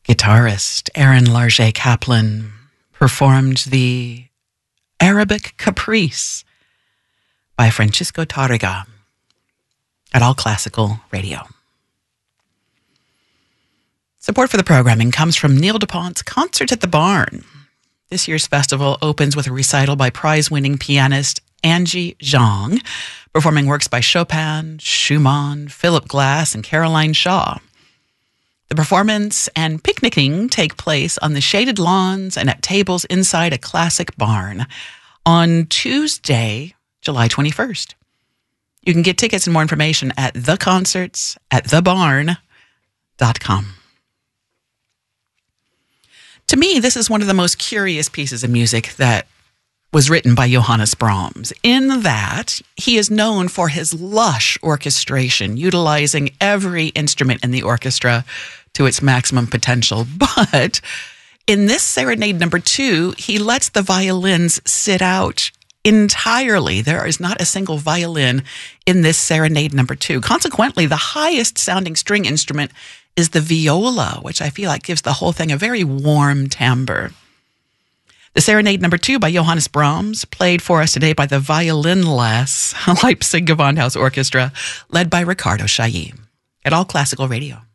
Guitarist Aaron Larget Kaplan performed the Arabic Caprice by Francisco Tárrega at All Classical Radio. Support for the programming comes from Neil DuPont's Concert at the Barn. This year's festival opens with a recital by prize-winning pianist Angie Zhang, performing works by Chopin, Schumann, Philip Glass, and Caroline Shaw. The performance and picnicking take place on the shaded lawns and at tables inside a classic barn on Tuesday, July 21st. You can get tickets and more information at theconcerts@thebarn.com. To me, this is one of the most curious pieces of music that was written by Johannes Brahms, in that he is known for his lush orchestration, utilizing every instrument in the orchestra to its maximum potential. But in this Serenade number 2, he lets the violins sit out entirely. There is not a single violin in this Serenade number 2. Consequently, the highest sounding string instrument is the viola, which I feel like gives the whole thing a very warm timbre. The Serenade number 2 by Johannes Brahms, played for us today by the violinless Leipzig Gewandhaus Orchestra, led by Ricardo Chailly at All Classical Radio.